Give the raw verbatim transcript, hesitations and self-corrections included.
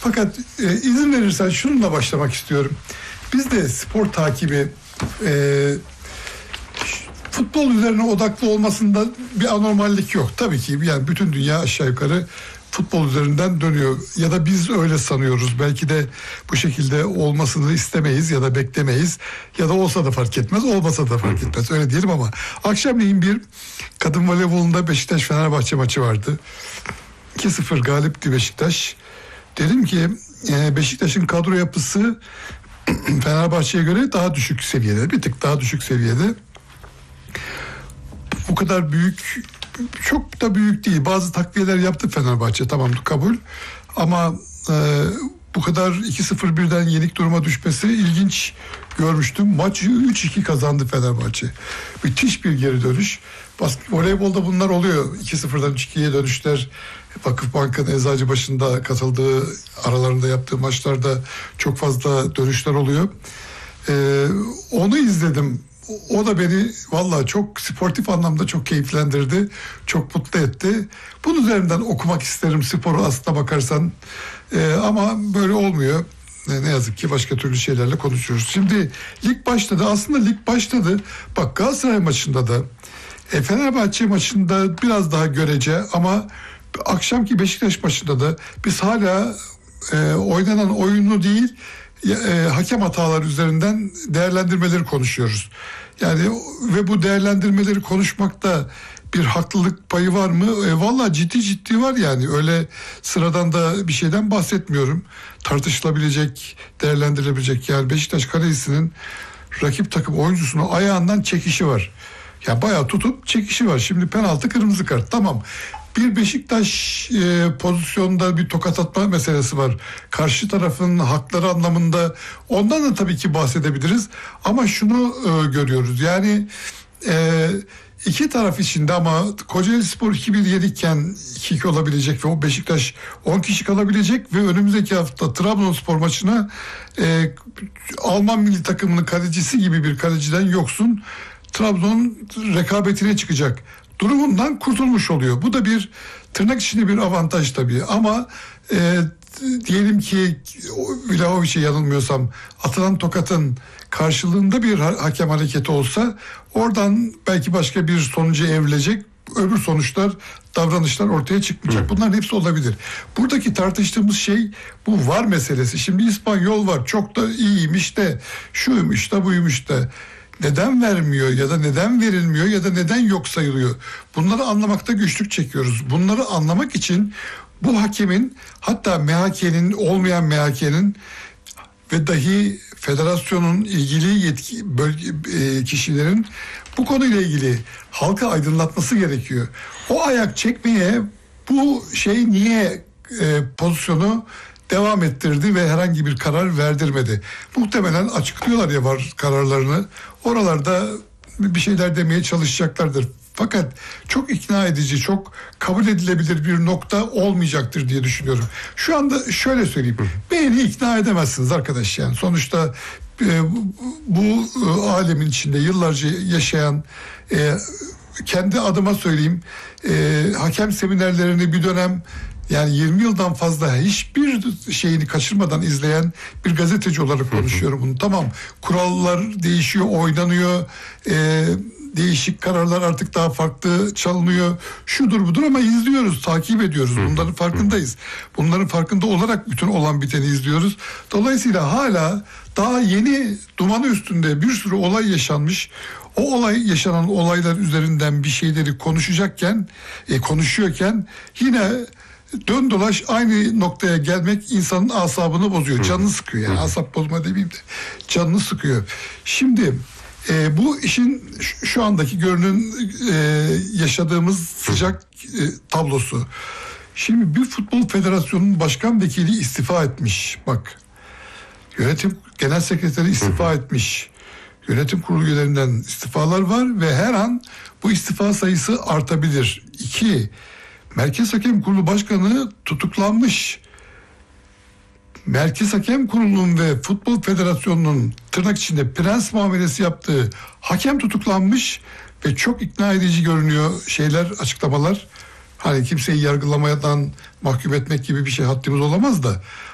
Fakat e, izin verirsen şununla başlamak istiyorum. Biz de spor takibi e, futbol üzerine odaklı olmasında bir anormallik yok. Tabii ki yani bütün dünya aşağı yukarı futbol üzerinden dönüyor. Ya da biz öyle sanıyoruz. Belki de bu şekilde olmasını istemeyiz ya da beklemeyiz. Ya da olsa da fark etmez, olmasa da fark etmez. Öyle diyelim ama akşamleyin bir kadın voleybolunda Beşiktaş-Fenerbahçe maçı vardı. iki sıfır galipti Beşiktaş. Dedim ki Beşiktaş'ın kadro yapısı Fenerbahçe'ye göre daha düşük seviyede. Bir tık daha düşük seviyede. Bu kadar büyük, çok da büyük değil. Bazı takviyeler yaptı Fenerbahçe, tamam kabul. Ama e, bu kadar iki sıfır birden yenik duruma düşmesi ilginç görmüştüm. Maçı üç iki kazandı Fenerbahçe. Müthiş bir geri dönüş. Basket, voleybolda bunlar oluyor. iki sıfırdan üç ikiye dönüşler. Vakıfbank'ın Eczacıbaşı'nda katıldığı, aralarında yaptığı maçlarda çok fazla dönüşler oluyor. Ee, onu izledim. O da beni vallahi çok sportif anlamda çok keyiflendirdi. Çok mutlu etti. Bunun üzerinden okumak isterim sporu aslına bakarsan. Ee, ama böyle olmuyor. Ee, ne yazık ki başka türlü şeylerle konuşuyoruz. Şimdi lig başladı. Aslında lig başladı. Bak Galatasaray maçında da e, Fenerbahçe maçında biraz daha görece ama akşamki Beşiktaş maçında da biz hala e, oynanan oyunu değil e, hakem hataları üzerinden değerlendirmeleri konuşuyoruz. Yani ve bu değerlendirmeleri konuşmakta bir haklılık payı var mı? E, vallahi ciddi ciddi var yani. Öyle sıradan da bir şeyden bahsetmiyorum. Tartışılabilecek, değerlendirilebilecek. Yani Beşiktaş kalecisinin rakip takım oyuncusunu ayağından çekişi var. Ya bayağı tutup çekişi var. Şimdi penaltı, kırmızı kart. Tamam. Bir Beşiktaş e, pozisyonda bir tokat atma meselesi var. Karşı tarafın hakları anlamında ondan da tabii ki bahsedebiliriz. Ama şunu e, görüyoruz. Yani e, iki taraf içinde ama Kocaelispor iki bir yedikken iki iki olabilecek ve o Beşiktaş on kişi kalabilecek ve önümüzdeki hafta Trabzonspor maçına e, Alman milli takımının kalecisi gibi bir kaleciden yoksun Trabzon rekabetine çıkacak durumundan kurtulmuş oluyor. Bu da bir tırnak içinde bir avantaj tabii ama e, diyelim ki Vlahovic'e yanılmıyorsam atılan tokatın karşılığında bir hakem hareketi olsa oradan belki başka bir sonuca evrilecek, öbür sonuçlar, davranışlar ortaya çıkmayacak. Bunların hepsi olabilir. Buradaki tartıştığımız şey bu var meselesi. Şimdi İspanyol var, çok da iyiymiş de şuymuş da buymuş da neden vermiyor ya da neden verilmiyor ya da neden yok sayılıyor? Bunları anlamakta güçlük çekiyoruz. Bunları anlamak için bu hakemin, hatta M H K'nin, olmayan M H K'nin ve dahi federasyonun ilgili yetki bölge e, kişilerin bu konuyla ilgili halka aydınlatması gerekiyor. O ayak çekmeye bu şey niye e, pozisyonu devam ettirdi ve herhangi bir karar verdirmedi. Muhtemelen açıklıyorlar ya var kararlarını. Oralarda bir şeyler demeye çalışacaklardır. Fakat çok ikna edici, çok kabul edilebilir bir nokta olmayacaktır diye düşünüyorum. Şu anda şöyle söyleyeyim. Beni ikna edemezsiniz arkadaş yani. Sonuçta e, bu e, alemin içinde yıllarca yaşayan, e, kendi adıma söyleyeyim, e, hakem seminerlerini bir dönem, yani yirmi yıldan fazla hiçbir şeyini kaçırmadan izleyen bir gazeteci olarak konuşuyorum bunu. Tamam, kurallar değişiyor, oynanıyor, e, değişik kararlar artık daha farklı çalınıyor. Şudur budur ama izliyoruz, takip ediyoruz. Bunların farkındayız. Bunların farkında olarak bütün olan biteni izliyoruz. Dolayısıyla hala daha yeni dumanı üstünde bir sürü olay yaşanmış. O olay, yaşanan olaylar üzerinden bir şeyleri konuşacakken, e, konuşuyorken yine dön dolaş aynı noktaya gelmek insanın asabını bozuyor. Canını sıkıyor yani. Asap bozma demeyeyim de. Canını sıkıyor. Şimdi e, bu işin şu andaki görünün e, yaşadığımız sıcak e, tablosu. Şimdi bir futbol federasyonunun başkan vekili istifa etmiş. Bak. Yönetim genel sekreteri istifa etmiş. Yönetim kurulu üyelerinden istifalar var ve her an bu istifa sayısı artabilir. İki, Merkez Hakem Kurulu Başkanı tutuklanmış. Merkez Hakem Kurulu'nun ve Futbol Federasyonu'nun tırnak içinde prens muamelesi yaptığı hakem tutuklanmış ve çok ikna edici görünüyor şeyler, açıklamalar. Hani kimseyi yargılamadan mahkum etmek gibi bir şey haddimiz olamaz da